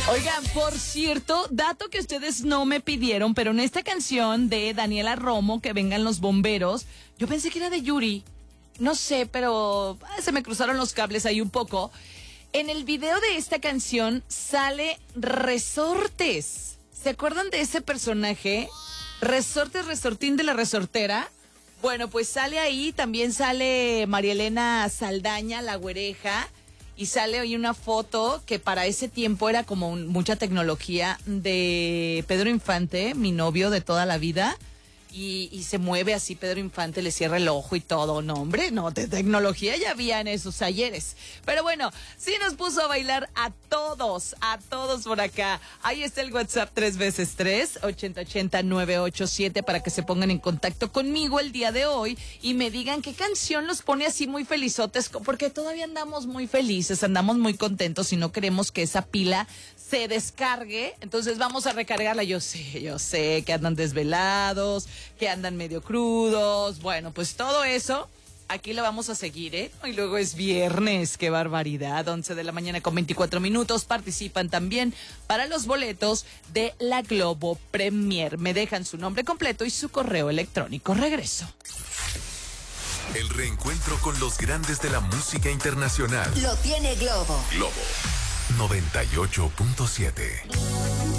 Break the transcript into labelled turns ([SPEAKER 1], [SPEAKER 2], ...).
[SPEAKER 1] Oigan, por cierto, dato que ustedes no me pidieron, pero en esta canción de Daniela Romo, Que vengan los bomberos, yo pensé que era de Yuri. No sé, pero se me cruzaron los cables ahí un poco. En el video de esta canción sale Resortes. ¿Se acuerdan de ese personaje? Resortes, Resortín de la Resortera. Bueno, pues sale ahí, también sale María Elena Saldaña, la güereja. Y sale hoy una foto que para ese tiempo era como mucha tecnología de Pedro Infante, mi novio de toda la vida. Y se mueve así Pedro Infante, le cierra el ojo y todo. No, hombre, no, de tecnología ya había en esos ayeres. Pero bueno, sí nos puso a bailar a todos por acá. Ahí está el WhatsApp 3x3, 8080-987 para que se pongan en contacto conmigo el día de hoy y me digan qué canción los pone así muy felizotes, porque todavía andamos muy felices, andamos muy contentos y no queremos que esa pila se descargue, entonces vamos a recargarla. Yo sé que andan desvelados, que andan medio crudos, bueno, pues todo eso, aquí lo vamos a seguir, ¿eh? Y luego es viernes, qué barbaridad, 11 de la mañana con 24 minutos, participan también para los boletos de la Globo Premier. Me dejan su nombre completo y su correo electrónico. Regreso.
[SPEAKER 2] El reencuentro con los grandes de la música internacional.
[SPEAKER 3] Lo tiene Globo.
[SPEAKER 2] Globo 98.7.